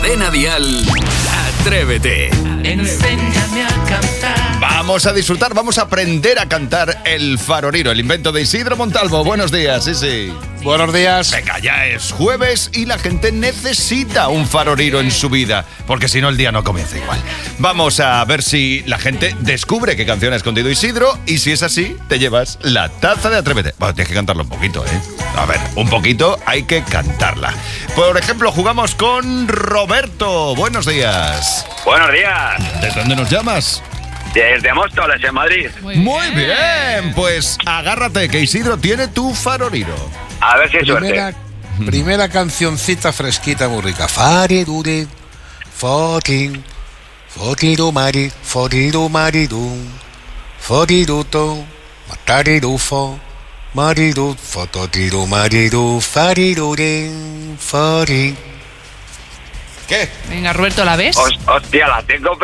Cadena Dial, Atrévete. Enséñame a cantar. Vamos a disfrutar, vamos a aprender a cantar el faroriro, el invento de Isidro Montalvo. Buenos días, sí. Buenos días. Venga, ya es jueves y la gente necesita un faroriro en su vida, porque si no el día no comienza igual. Vamos a ver si la gente descubre qué canción ha escondido Isidro y si es así, te llevas la taza de Atrévete. Bueno, tienes que cantarlo un poquito, ¿eh? A ver, un poquito hay que cantarla. Por ejemplo, jugamos con Roberto. Buenos días. Buenos días. ¿Desde dónde nos llamas? Desde Móstoles, en Madrid. Muy bien, pues agárrate que Isidro tiene tu faroriro. A ver si hay suerte. Primera cancioncita fresquita, muy rica. Faridure, fotin, fotiru mari, fotiru maridun, fotiruto, matarirufo, mariru, fototiru mariru, fariruren, fari. ¿Qué? Venga, Roberto, ¿la ves? Hostia, la tengo